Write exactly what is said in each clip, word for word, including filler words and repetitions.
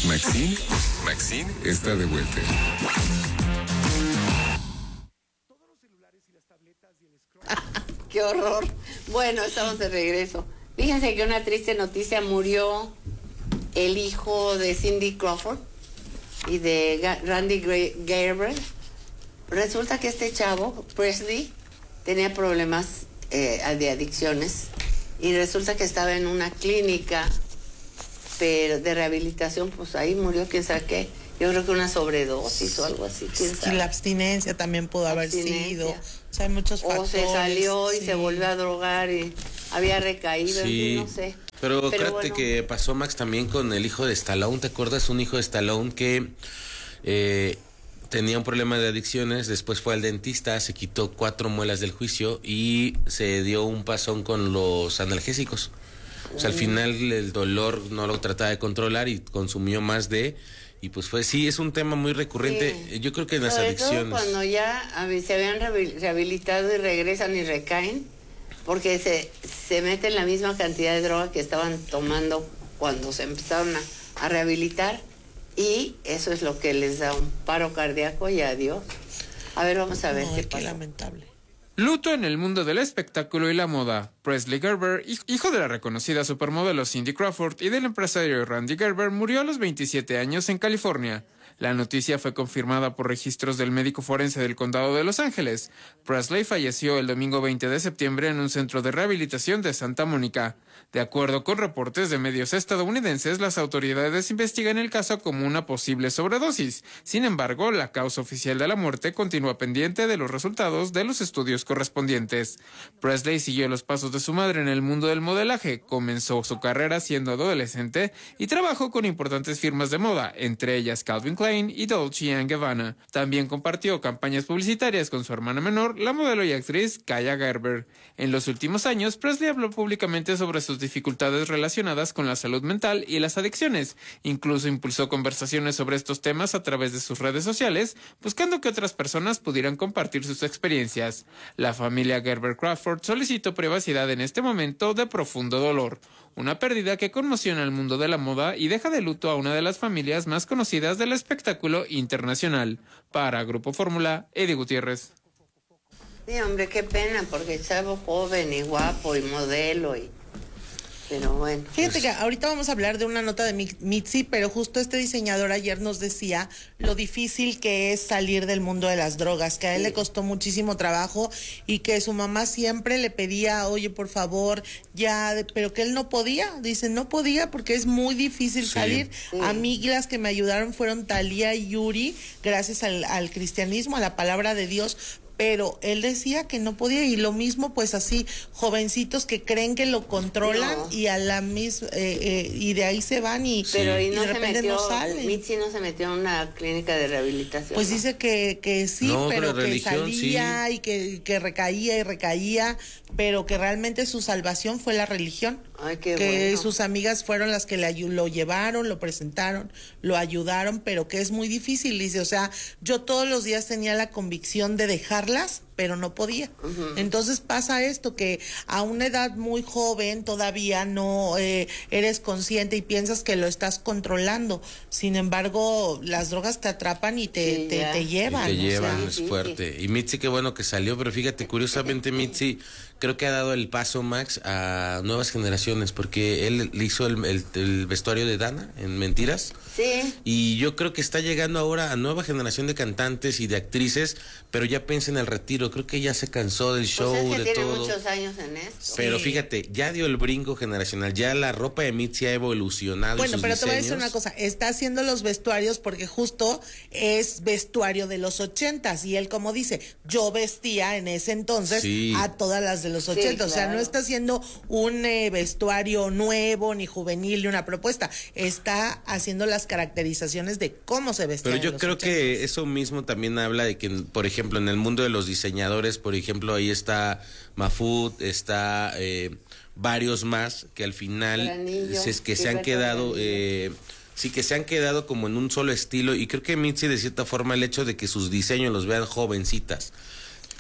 Maxine, Maxine está de vuelta. ¡Qué horror! Bueno, estamos de regreso. Fíjense que una triste noticia: murió el hijo de Cindy Crawford y de Randy Gerber. Resulta que este chavo, Presley, tenía problemas eh, de adicciones y resulta que estaba en una clínica pero de rehabilitación, pues ahí murió, quién sabe qué. Yo creo que una sobredosis o algo así, quién sabe. Y la abstinencia también pudo haber sido. O sea, hay muchos factores. O se salió y sí. se volvió a drogar y había recaído, sí. no sé. Pero, Pero fíjate bueno. que pasó, Max, también con el hijo de Stallone. ¿Te acuerdas? Un hijo de Stallone que eh, tenía un problema de adicciones, después fue al dentista, se quitó cuatro muelas del juicio y se dio un pasón con los analgésicos. O sea, al final el dolor no lo trataba de controlar y consumió más de... Y pues fue, sí, es un tema muy recurrente, sí. Yo creo que en las Sobre adicciones. todo cuando ya se habían rehabilitado y regresan y recaen, porque se, se meten la misma cantidad de droga que estaban tomando cuando se empezaron a, a rehabilitar, y eso es lo que les da un paro cardíaco y adiós. A ver, vamos a ver no, qué qué pasa. lamentable. Luto en el mundo del espectáculo y la moda. Presley Gerber, hijo de la reconocida supermodelo Cindy Crawford y del empresario Randy Gerber, murió a los veintisiete años en California. La noticia fue confirmada por registros del médico forense del condado de Los Ángeles. Presley falleció el domingo veinte de septiembre en un centro de rehabilitación de Santa Mónica. De acuerdo con reportes de medios estadounidenses, las autoridades investigan el caso como una posible sobredosis. Sin embargo, la causa oficial de la muerte continúa pendiente de los resultados de los estudios correspondientes. Presley siguió los pasos de su madre en el mundo del modelaje. Comenzó su carrera siendo adolescente y trabajó con importantes firmas de moda, entre ellas Calvin Klein y Dolce and Gabbana. También compartió campañas publicitarias con su hermana menor, la modelo y actriz Kaia Gerber. En los últimos años, Presley habló públicamente sobre sus dificultades relacionadas con la salud mental y las adicciones. Incluso impulsó conversaciones sobre estos temas a través de sus redes sociales, buscando que otras personas pudieran compartir sus experiencias. La familia Gerber Crawford solicitó privacidad en este momento de profundo dolor, una pérdida que conmociona al mundo de la moda y deja de luto a una de las familias más conocidas del espectáculo internacional. Para Grupo Fórmula, Eddie Gutiérrez. Sí, hombre, qué pena, porque es algo joven y guapo y modelo y... Pero bueno. Fíjate que ahorita vamos a hablar de una nota de Mitzi, pero justo este diseñador ayer nos decía lo difícil que es salir del mundo de las drogas, que a él sí. le costó muchísimo trabajo y que su mamá siempre le pedía, oye, por favor, ya, pero que él no podía, dice, no podía porque es muy difícil sí. salir. Sí. A mí las que me ayudaron fueron Talía y Yuri, gracias al, al cristianismo, a la palabra de Dios, pero él decía que no podía, y lo mismo pues así, jovencitos que creen que lo controlan no. y a la misma eh, eh, y de ahí se van y, pero y, y no de se repente metió, no salen. Mitzi no se metió en una clínica de rehabilitación. Pues ¿no? dice que, que sí, no, pero, pero que salía sí. y que, que recaía y recaía, pero que realmente su salvación fue la religión. Ay, qué que bueno. Sus amigas fueron las que le, lo llevaron, lo presentaron, lo ayudaron, pero que es muy difícil, dice, o sea, yo todos los días tenía la convicción de dejarlas, pero no podía. Uh-huh. Entonces pasa esto, que a una edad muy joven todavía no eh, eres consciente y piensas que lo estás controlando. Sin embargo, las drogas te atrapan y te, sí, te, te llevan. Y te llevan, o sea, es fuerte. Y Mitzi, qué bueno que salió, pero fíjate, curiosamente Mitzi creo que ha dado el paso, Max, a nuevas generaciones, porque él le hizo el, el, el vestuario de Dana en Mentiras. Sí. Y yo creo que está llegando ahora a nueva generación de cantantes y de actrices, pero ya piensa en el retiro. Creo que ya se cansó del show, pues es que de tiene todo. muchos años en esto. Pero sí. fíjate, ya dio el brinco generacional, ya la ropa de Mitzi ha evolucionado. Bueno, sus pero diseños. te voy a decir una cosa, está haciendo los vestuarios porque justo es vestuario de los ochentas, y él, como dice, yo vestía en ese entonces sí. a todas las de los ochentas, sí, claro. O sea, no está haciendo un eh, vestuario nuevo, ni juvenil, ni una propuesta, está haciendo las caracterizaciones de cómo se vestía. Pero yo en los creo ochentas. Que eso mismo también habla de que, por ejemplo, en el mundo de los diseñadores, por ejemplo, ahí está Mafud, está eh, varios más que al final Granillo, es que se han quedado... Eh, sí, que se han quedado como en un solo estilo, y creo que Mitzi, de cierta forma, el hecho de que sus diseños los vean jovencitas,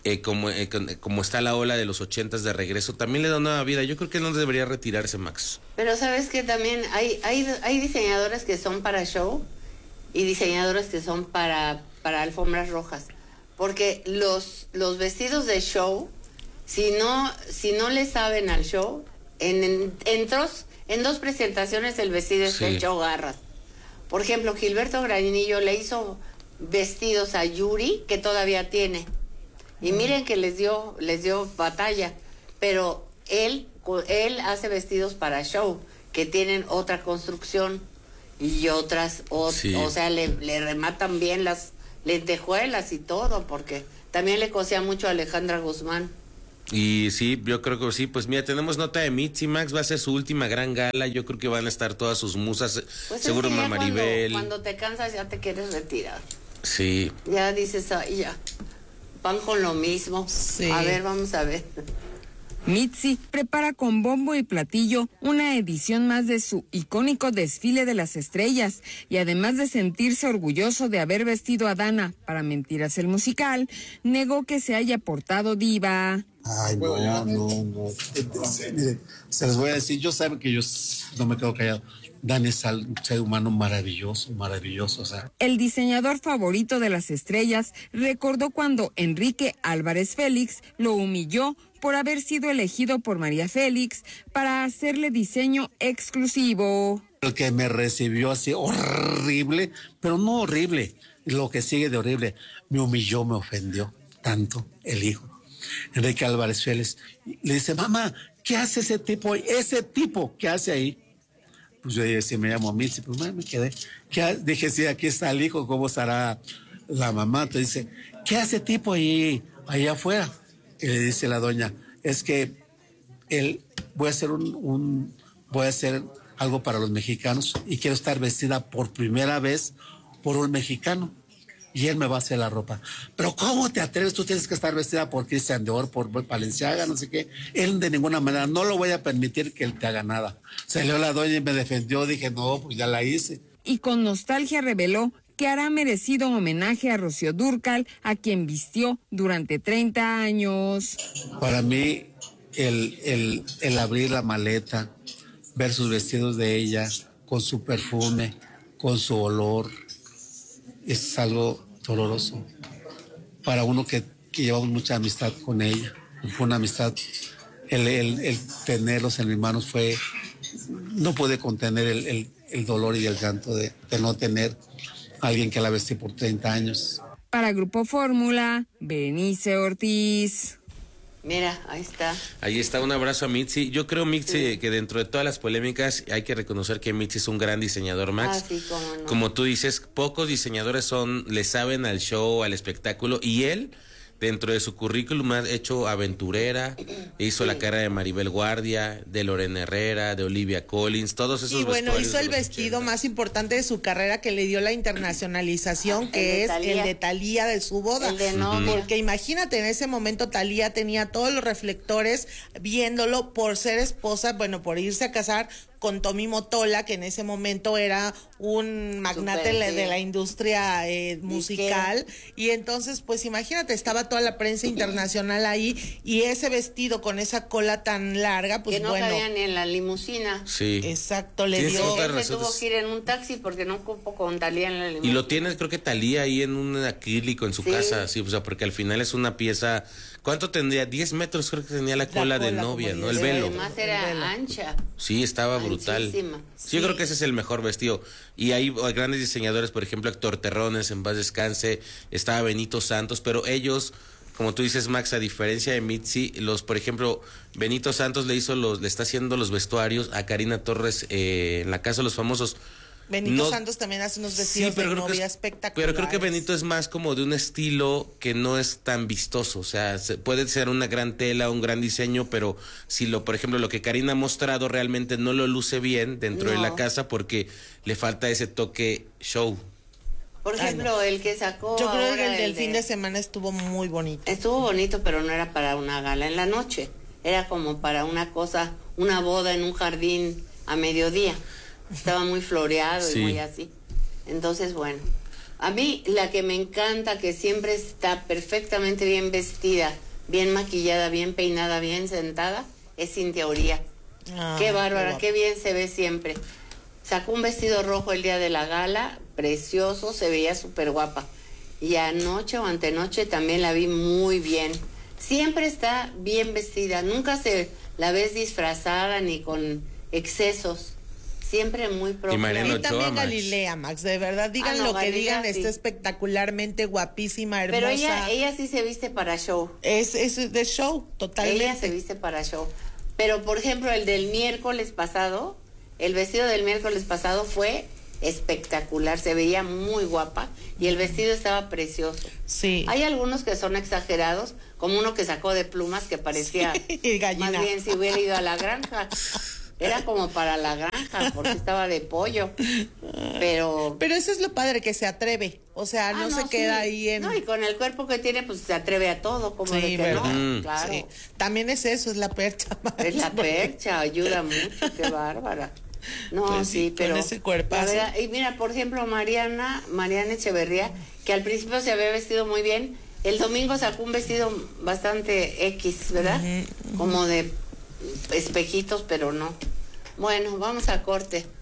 eh, como, eh, como está la ola de los ochentas de regreso, también le da una vida. Yo creo que no debería retirarse, Max. Pero sabes que también hay, hay, hay diseñadoras que son para show y diseñadoras que son para, para alfombras rojas. Porque los, los vestidos de show, si no, si no le saben al show, en, en, en, dos, en dos presentaciones el vestido está Sí. hecho garras. Por ejemplo, Gilberto Granillo le hizo vestidos a Yuri, que todavía tiene. Y miren que les dio, les dio batalla. Pero él, él hace vestidos para show, que tienen otra construcción y otras, o, Sí. o sea, le, le rematan bien las lentejuelas y todo, porque también le cosía mucho a Alejandra Guzmán. Y sí, yo creo que sí. Pues mira, tenemos nota de Mitzi. Max va a ser su última gran gala. Yo creo que van a estar todas sus musas. Pues seguro es que ya Mamá Maribel. Cuando, cuando te cansas ya te quieres retirar. Sí. Ya dices, ay, ya. Van con lo mismo. Sí. A ver, vamos a ver. Mitzi prepara con bombo y platillo una edición más de su icónico desfile de las estrellas y además de sentirse orgulloso de haber vestido a Dana para Mentiras el musical, negó que se haya portado diva. Ay, no, no, no. Miren, se les voy a decir, yo saben que yo no me quedo callado. Dan es un ser humano maravilloso, maravilloso, o sea. El diseñador favorito de las estrellas recordó cuando Enrique Álvarez Félix lo humilló por haber sido elegido por María Félix para hacerle diseño exclusivo. El que me recibió así horrible, pero no horrible, lo que sigue de horrible, me humilló, me ofendió tanto el hijo. Enrique Álvarez Félix le dice, mamá, ¿qué hace ese tipo ahí? Ese tipo, ¿qué hace ahí? Pues yo dije, si me llamo Mitzi, pues bueno, me quedé. ¿Qué dije, sí, aquí está el hijo, ¿cómo estará la mamá? Te dice, ¿qué hace tipo ahí, ahí afuera? Y le dice la doña, es que él, voy a hacer un, un, voy a hacer algo para los mexicanos y quiero estar vestida por primera vez por un mexicano. Y él me va a hacer la ropa. Pero ¿cómo te atreves? Tú tienes que estar vestida por Christian Dior, por Balenciaga, no sé qué. Él de ninguna manera, no lo voy a permitir que él te haga nada. Salió la doña y me defendió, dije, no, pues ya la hice. Y con nostalgia reveló que hará merecido homenaje a Rocío Dúrcal, a quien vistió durante treinta años. Para mí, el, el, el abrir la maleta, ver sus vestidos de ella, con su perfume, con su olor, es algo doloroso para uno que, que llevamos mucha amistad con ella. Fue una amistad, el, el, el tenerlos en mis manos fue, no pude contener el, el, el dolor y el llanto de, de no tener a alguien que la vestí por treinta años. Para Grupo Fórmula, Berenice Ortiz. Mira, ahí está. Ahí está, un abrazo a Mitzi. Yo creo, Mitzi, sí. que dentro de todas las polémicas hay que reconocer que Mitzi es un gran diseñador, Max. Ah, sí, cómo no. Como tú dices, pocos diseñadores son, le saben al show, al espectáculo, y él, dentro de su currículum, ha hecho Aventurera, hizo sí. la cara de Maribel Guardia, de Lorena Herrera, de Olivia Collins, todos esos. Y bueno, hizo el vestido ochenta más importante de su carrera que le dio la internacionalización, ah, que es Thalía. El de Thalía de su boda. El de novia. Porque imagínate, en ese momento Thalía tenía todos los reflectores viéndolo por ser esposa, bueno, por irse a casar con Tommy Motola, que en ese momento era un magnate Super, sí. de la industria eh, musical. Y entonces, pues imagínate, estaba toda la prensa internacional ahí y ese vestido con esa cola tan larga, pues que no bueno. cabía ni en la limusina. Sí. Exacto, le sí, dio. Él se tuvo que ir en un taxi porque no cupo con Thalía en la limusina. Y lo tienes, creo que Thalía ahí en un acrílico en su sí. casa, sí, o sea, porque al final es una pieza. ¿Cuánto tendría? diez metros creo que tenía la cola, la cola de novia, ¿no? El velo. Además era ancha. Sí, estaba brutal. Anchísima. Sí, yo creo que ese es el mejor vestido. Y hay grandes diseñadores, por ejemplo, Héctor Terrones, en paz descanse, estaba Benito Santos, pero ellos, como tú dices, Max, a diferencia de Mitzi, los, por ejemplo, Benito Santos le hizo los, le está haciendo los vestuarios a Karina Torres eh, en la Casa de los Famosos. Benito no, Santos también hace unos vestidos sí, pero de novia es, espectaculares. Pero creo que Benito es más como de un estilo que no es tan vistoso. O sea, se, puede ser una gran tela, un gran diseño, pero si lo, por ejemplo, lo que Karina ha mostrado realmente no lo luce bien dentro no. de la casa porque le falta ese toque show. Por ejemplo, Ay, no. el que sacó. Yo creo que el del el de... fin de semana estuvo muy bonito. Estuvo bonito, pero no era para una gala en la noche. Era como para una cosa, una boda en un jardín a mediodía. Estaba muy floreado sí. y muy así. Entonces, bueno, A mí la que me encanta, que siempre está perfectamente bien vestida, bien maquillada, bien peinada, bien sentada, es Cintia Uría. Ah, qué bárbara, qué qué bien se ve siempre. Sacó un vestido rojo el día de la gala, precioso, se veía súper guapa. Y anoche o antenoche también la vi muy bien. Siempre está bien vestida, nunca se la ves disfrazada ni con excesos. Siempre muy propia. Y Mariano Y también Ochoa, Max. Galilea, Max, de verdad, digan Ah, no, lo que Galilea, digan, sí. está espectacularmente guapísima, hermosa. Pero ella, ella sí se viste para show. Es, es de show, totalmente. Ella se viste para show. Pero, por ejemplo, el del miércoles pasado, el vestido del miércoles pasado fue espectacular, se veía muy guapa y el vestido estaba precioso. Sí. Hay algunos que son exagerados, como uno que sacó de plumas que parecía Sí, gallina. más bien si hubiera ido a la granja. Era como para la granja, porque estaba de pollo. Pero... Pero eso es lo padre, que se atreve. O sea, Ah, no, se queda sí. ahí en... No, y con el cuerpo que tiene, pues se atreve a todo, como Sí, de que ¿verdad? no. Mm. Claro. Sí. También es eso, es la percha. Max, Es la porque- percha, ayuda mucho, qué bárbara. No, Pues sí, sí, con pero ese cuerpazo. la verdad, y mira, por ejemplo, Mariana, Mariana Echeverría, que al principio se había vestido muy bien, el domingo sacó un vestido bastante X, ¿verdad? Como de espejitos, pero no. Bueno, vamos a corte.